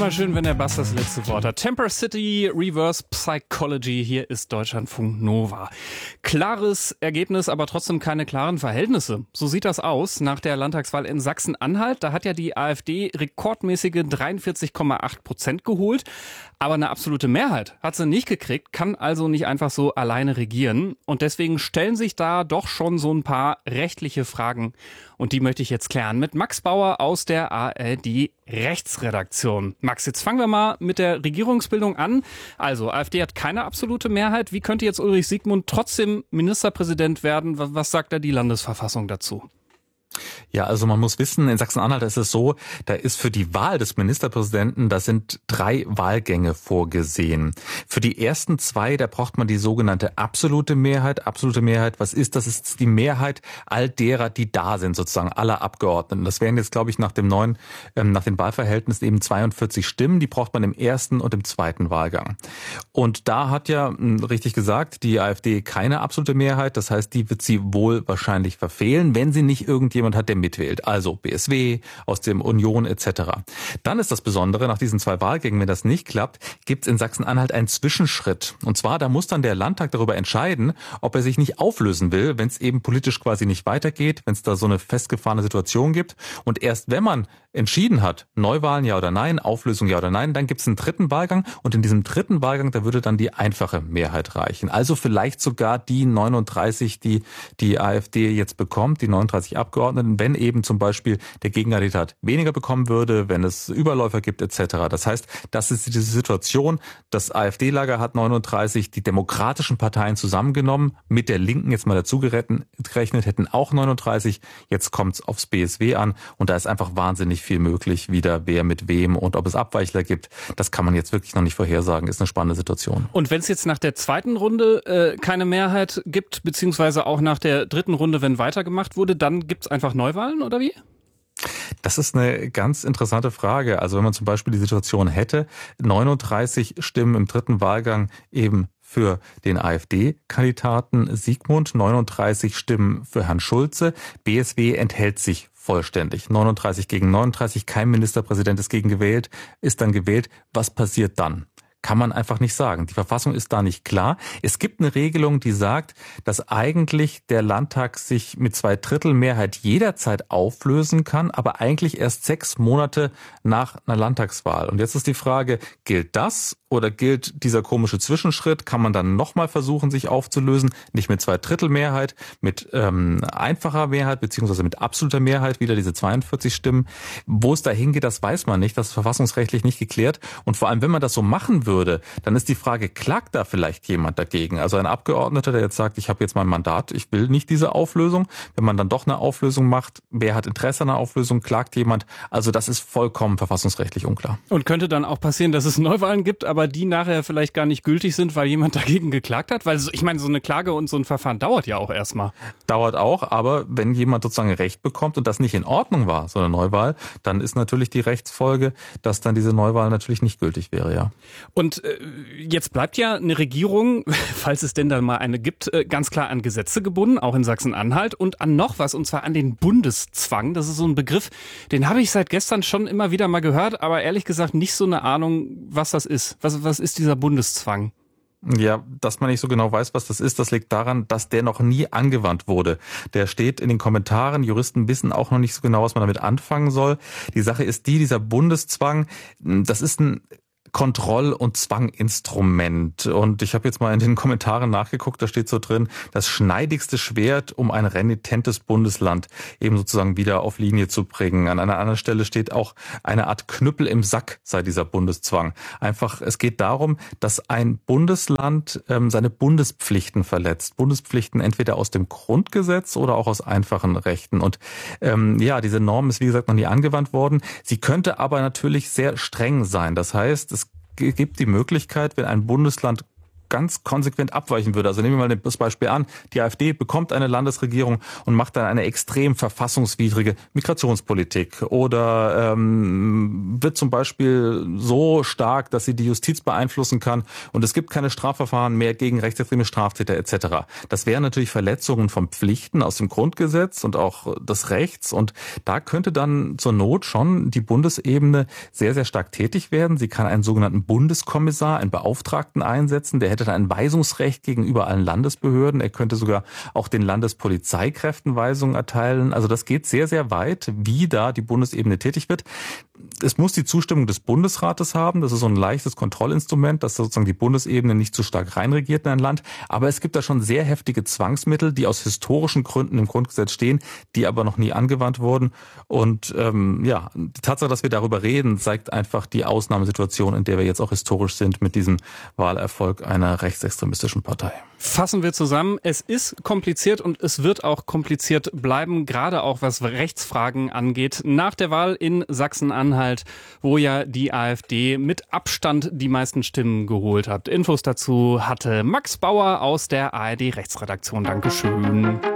Immer schön, wenn der Bass das letzte Wort hat. Temper City Reverse Psychology, hier ist Deutschlandfunk Nova. Klares Ergebnis, aber trotzdem keine klaren Verhältnisse. So sieht das aus nach der Landtagswahl in Sachsen-Anhalt. Da hat ja die AfD rekordmäßige 43,8% geholt. Aber eine absolute Mehrheit hat sie nicht gekriegt, kann also nicht einfach so alleine regieren. Und deswegen stellen sich da doch schon so ein paar rechtliche Fragen. Und die möchte ich jetzt klären mit Max Bauer aus der ARD Rechtsredaktion. Max, jetzt fangen wir mal mit der Regierungsbildung an. Also, AfD hat keine absolute Mehrheit. Wie könnte jetzt Ulrich Siegmund trotzdem Ministerpräsident werden? Was sagt da die Landesverfassung dazu? Ja, also man muss wissen, in Sachsen-Anhalt ist es so, da ist für die Wahl des Ministerpräsidenten, da sind 3 Wahlgänge vorgesehen. Für die ersten 2, da braucht man die sogenannte absolute Mehrheit. Absolute Mehrheit, was ist das? Ist die Mehrheit all derer, die da sind, sozusagen aller Abgeordneten. Das wären jetzt, glaube ich, nach den Wahlverhältnissen eben 42 Stimmen. Die braucht man im ersten und im zweiten Wahlgang. Und da hat ja, richtig gesagt, die AfD keine absolute Mehrheit. Das heißt, die wird sie wohl wahrscheinlich verfehlen, wenn sie nicht irgendjemand hat, der mitwählt. Also BSW, aus dem Union etc. Dann ist das Besondere, nach diesen 2 Wahlgängen, wenn das nicht klappt, gibt es in Sachsen-Anhalt einen Zwischenschritt. Und zwar, da muss dann der Landtag darüber entscheiden, ob er sich nicht auflösen will, wenn es eben politisch quasi nicht weitergeht, wenn es da so eine festgefahrene Situation gibt. Und erst wenn man entschieden hat, Neuwahlen ja oder nein, Auflösung ja oder nein, dann gibt es einen dritten Wahlgang. Und in diesem dritten Wahlgang, da würde dann die einfache Mehrheit reichen. Also vielleicht sogar die 39, die die AfD jetzt bekommt, die 39 Abgeordneten, wenn eben zum Beispiel der Gegenkandidat weniger bekommen würde, wenn es Überläufer gibt etc. Das heißt, das ist diese Situation, das AfD-Lager hat 39, die demokratischen Parteien zusammengenommen, mit der Linken jetzt mal dazu gerechnet, hätten auch 39. Jetzt kommt es aufs BSW an und da ist einfach wahnsinnig viel möglich, wieder wer mit wem und ob es Abweichler gibt. Das kann man jetzt wirklich noch nicht vorhersagen, ist eine spannende Situation. Und wenn es jetzt nach der zweiten Runde keine Mehrheit gibt, beziehungsweise auch nach der dritten Runde, wenn weitergemacht wurde, dann gibt es einfach Neuwahlen oder wie? Das ist eine ganz interessante Frage. Also wenn man zum Beispiel die Situation hätte, 39 Stimmen im dritten Wahlgang eben für den AfD-Kandidaten Siegmund, 39 Stimmen für Herrn Schulze, BSW enthält sich vollständig. 39 gegen 39, kein Ministerpräsident ist gegen gewählt, ist dann gewählt. Was passiert dann? Kann man einfach nicht sagen. Die Verfassung ist da nicht klar. Es gibt eine Regelung, die sagt, dass eigentlich der Landtag sich mit 2/3 Mehrheit jederzeit auflösen kann, aber eigentlich erst 6 Monate nach einer Landtagswahl. Und jetzt ist die Frage, gilt das oder gilt dieser komische Zwischenschritt? Kann man dann nochmal versuchen, sich aufzulösen? Nicht mit 2/3 Mehrheit, mit einfacher Mehrheit beziehungsweise mit absoluter Mehrheit, wieder diese 42 Stimmen. Wo es da hingeht, das weiß man nicht. Das ist verfassungsrechtlich nicht geklärt. Und vor allem, wenn man das so machen würde, dann ist die Frage, klagt da vielleicht jemand dagegen? Also ein Abgeordneter, der jetzt sagt, ich habe jetzt mein Mandat, ich will nicht diese Auflösung. Wenn man dann doch eine Auflösung macht, wer hat Interesse an einer Auflösung, klagt jemand? Also das ist vollkommen verfassungsrechtlich unklar. Und könnte dann auch passieren, dass es Neuwahlen gibt, aber die nachher vielleicht gar nicht gültig sind, weil jemand dagegen geklagt hat? Weil ich meine, so eine Klage und so ein Verfahren dauert ja auch erstmal. Dauert auch, aber wenn jemand sozusagen Recht bekommt und das nicht in Ordnung war, so eine Neuwahl, dann ist natürlich die Rechtsfolge, dass dann diese Neuwahl natürlich nicht gültig wäre, ja. Und jetzt bleibt ja eine Regierung, falls es denn dann mal eine gibt, ganz klar an Gesetze gebunden, auch in Sachsen-Anhalt und an noch was, und zwar an den Bundeszwang. Das ist so ein Begriff, den habe ich seit gestern schon immer wieder mal gehört, aber ehrlich gesagt nicht so eine Ahnung, was das ist. Was ist dieser Bundeszwang? Ja, dass man nicht so genau weiß, was das ist, das liegt daran, dass der noch nie angewandt wurde. Der steht in den Kommentaren, Juristen wissen auch noch nicht so genau, was man damit anfangen soll. Die Sache ist dieser Bundeszwang, das ist ein Kontroll- und Zwanginstrument. Und ich habe jetzt mal in den Kommentaren nachgeguckt, da steht so drin, das schneidigste Schwert, um ein renitentes Bundesland eben sozusagen wieder auf Linie zu bringen. An einer anderen Stelle steht auch, eine Art Knüppel im Sack sei dieser Bundeszwang. Einfach, es geht darum, dass ein Bundesland seine Bundespflichten verletzt. Bundespflichten entweder aus dem Grundgesetz oder auch aus einfachen Rechten. Und diese Norm ist, wie gesagt, noch nie angewandt worden. Sie könnte aber natürlich sehr streng sein. Das heißt, es gibt die Möglichkeit, wenn ein Bundesland ganz konsequent abweichen würde. Also nehmen wir mal das Beispiel an, die AfD bekommt eine Landesregierung und macht dann eine extrem verfassungswidrige Migrationspolitik oder wird zum Beispiel so stark, dass sie die Justiz beeinflussen kann und es gibt keine Strafverfahren mehr gegen rechtsextreme Straftäter etc. Das wären natürlich Verletzungen von Pflichten aus dem Grundgesetz und auch des Rechts und da könnte dann zur Not schon die Bundesebene sehr, sehr stark tätig werden. Sie kann einen sogenannten Bundeskommissar, einen Beauftragten einsetzen, der hätte dann ein Weisungsrecht gegenüber allen Landesbehörden. Er könnte sogar auch den Landespolizeikräften Weisungen erteilen. Also das geht sehr, sehr weit, wie da die Bundesebene tätig wird. Es muss die Zustimmung des Bundesrates haben. Das ist so ein leichtes Kontrollinstrument, dass sozusagen die Bundesebene nicht zu stark reinregiert in ein Land. Aber es gibt da schon sehr heftige Zwangsmittel, die aus historischen Gründen im Grundgesetz stehen, die aber noch nie angewandt wurden. Und die Tatsache, dass wir darüber reden, zeigt einfach die Ausnahmesituation, in der wir jetzt auch historisch sind mit diesem Wahlerfolg einer rechtsextremistischen Partei. Fassen wir zusammen, es ist kompliziert und es wird auch kompliziert bleiben, gerade auch was Rechtsfragen angeht. Nach der Wahl in Sachsen-Anhalt, wo ja die AfD mit Abstand die meisten Stimmen geholt hat. Infos dazu hatte Max Bauer aus der ARD Rechtsredaktion. Dankeschön.